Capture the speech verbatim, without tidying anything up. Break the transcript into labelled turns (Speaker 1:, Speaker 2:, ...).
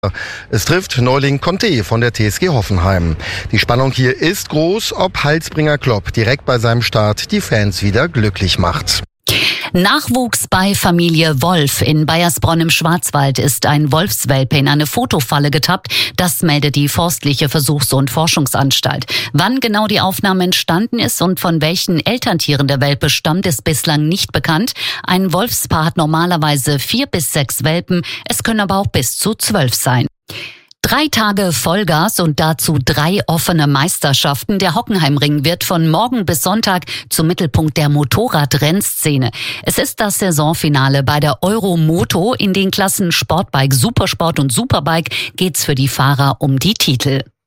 Speaker 1: Es trifft Neuling Conte von der T S G Hoffenheim. Die Spannung hier ist groß, ob Halsbringer Klopp direkt bei seinem Start die Fans wieder glücklich macht.
Speaker 2: Nachwuchs bei Familie Wolf. In Baiersbronn im Schwarzwald ist ein Wolfswelpe in eine Fotofalle getappt. Das meldet die Forstliche Versuchs- und Forschungsanstalt. Wann genau die Aufnahme entstanden ist und von welchen Elterntieren der Welpe stammt, ist bislang nicht bekannt. Ein Wolfspaar hat normalerweise vier bis sechs Welpen. Es können aber auch bis zu zwölf sein. Drei Tage Vollgas und dazu drei offene Meisterschaften. Der Hockenheimring wird von morgen bis Sonntag zum Mittelpunkt der Motorradrennszene. Es ist das Saisonfinale bei der Euromoto. In den Klassen Sportbike, Supersport und Superbike geht's für die Fahrer um die Titel.